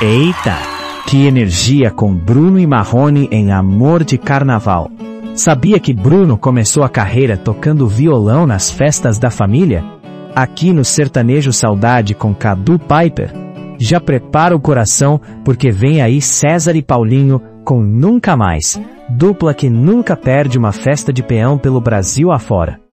Eita! Que energia com Bruno e Marrone em Amor de Carnaval. Sabia que Bruno começou a carreira tocando violão nas festas da família? Aqui no Sertanejo Saudade com Cadu Piper. Já prepara o coração, porque vem aí César e Paulinho com Nunca Mais, dupla que nunca perde uma festa de peão pelo Brasil afora.